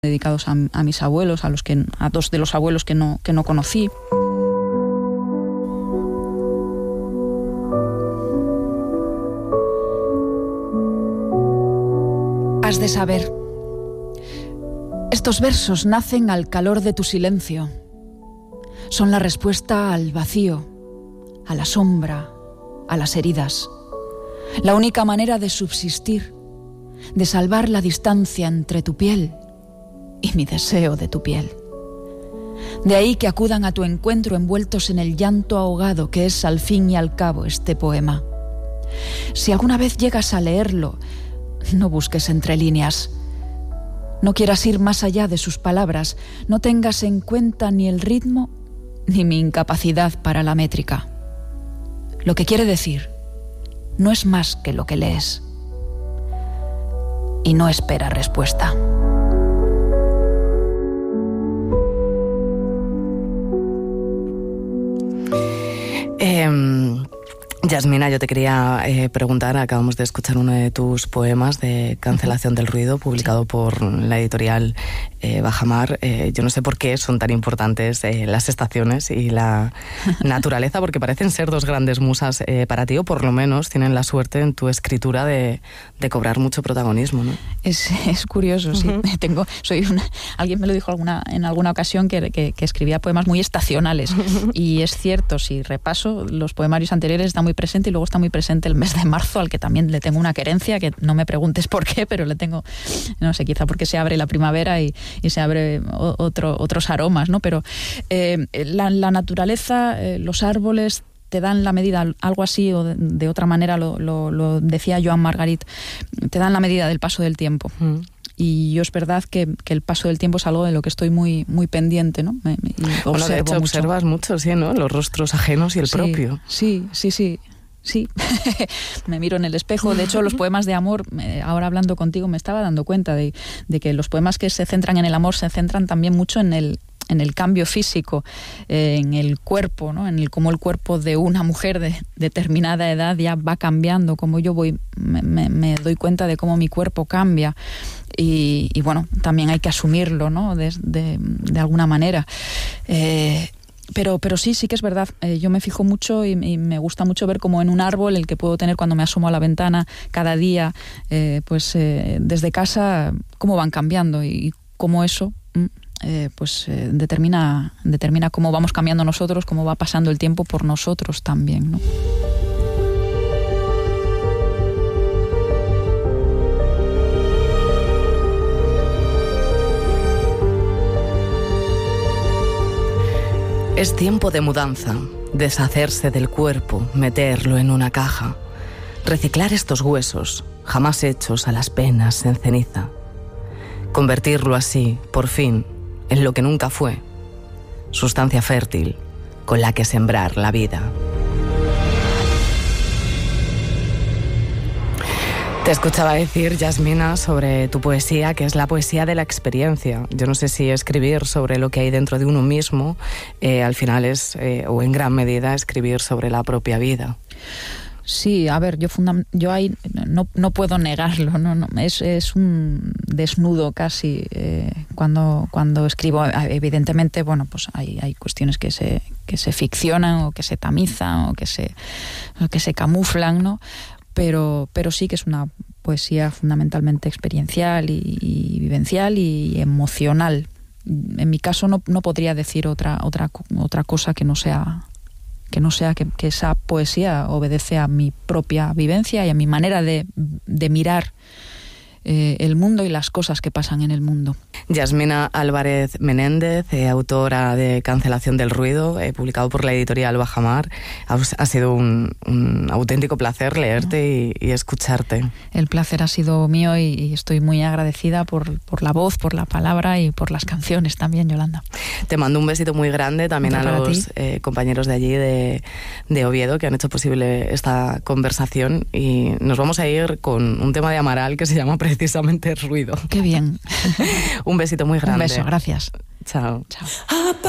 dedicados a mis abuelos, a dos de los abuelos que no conocí. Has de saber, estos versos nacen al calor de tu silencio. Son la respuesta al vacío, a la sombra, a las heridas. La única manera de subsistir, de salvar la distancia entre tu piel y mi deseo de tu piel. De ahí que acudan a tu encuentro envueltos en el llanto ahogado que es al fin y al cabo este poema. Si alguna vez llegas a leerlo, no busques entre líneas. No quieras ir más allá de sus palabras. No tengas en cuenta ni el ritmo ni mi incapacidad para la métrica. Lo que quiere decir no es más que lo que lees. Y no espera respuesta. Yasmina, yo te quería preguntar, acabamos de escuchar uno de tus poemas de Cancelación del Ruido, publicado por la editorial Bajamar. Yo no sé por qué son tan importantes las estaciones y la naturaleza, porque parecen ser dos grandes musas para ti, o por lo menos tienen la suerte en tu escritura de cobrar mucho protagonismo, ¿no? Es curioso, sí. Alguien me lo dijo en alguna ocasión que escribía poemas muy estacionales. Y es cierto, si repaso los poemarios anteriores, está muy presente, y luego está muy presente el mes de marzo, al que también le tengo una querencia, que no me preguntes por qué, pero le tengo, no sé, quizá porque se abre la primavera y se abre otros aromas, ¿no? Pero la naturaleza, los árboles te dan la medida, algo así, o de otra manera lo decía Joan Margarit, te dan la medida del paso del tiempo. Y yo es verdad que el paso del tiempo es algo de lo que estoy muy, muy pendiente, ¿no? Bueno, de hecho, observas mucho, sí, ¿no? Los rostros ajenos y el propio. Sí. Me miro en el espejo. De hecho, los poemas de amor, ahora hablando contigo, me estaba dando cuenta de que los poemas que se centran en el amor se centran también mucho en el cambio físico, en el cuerpo, ¿no? En cómo el cuerpo de una mujer de determinada edad ya va cambiando, como yo me doy cuenta de cómo mi cuerpo cambia. Y bueno, también hay que asumirlo, ¿no? De alguna manera. Pero sí que es verdad. Yo me fijo mucho y me gusta mucho ver como en un árbol, el que puedo tener cuando me asomo a la ventana cada día, desde casa, cómo van cambiando y cómo eso determina cómo vamos cambiando nosotros, cómo va pasando el tiempo por nosotros también, ¿no? Es tiempo de mudanza, deshacerse del cuerpo, meterlo en una caja, reciclar estos huesos, jamás hechos a las penas en ceniza, convertirlo así, por fin, en lo que nunca fue, sustancia fértil con la que sembrar la vida. Te escuchaba decir, Yasmina, sobre tu poesía, que es la poesía de la experiencia. Yo no sé si escribir sobre lo que hay dentro de uno mismo, al final es, o en gran medida, escribir sobre la propia vida. Sí, a ver, yo ahí no puedo negarlo, no, es un desnudo casi cuando escribo. Evidentemente, bueno, pues hay cuestiones que se ficcionan o que se tamizan o que se camuflan, ¿no? Pero sí que es una poesía fundamentalmente experiencial y vivencial y emocional. En mi caso no podría decir otra cosa que no sea que esa poesía obedece a mi propia vivencia y a mi manera de mirar el mundo y las cosas que pasan en el mundo. Yasmina Álvarez Menéndez, autora de Cancelación del Ruido, publicado por la editorial Bajamar. Ha sido un auténtico placer leerte y escucharte. El placer ha sido mío y estoy muy agradecida por la voz, por la palabra y por las canciones también, Yolanda. Te mando un besito muy grande también a los compañeros de allí de Oviedo, que han hecho posible esta conversación, y nos vamos a ir con un tema de Amaral que se llama precisamente Ruido. Qué bien. Un besito muy grande. Un beso, gracias. Chao. Chao.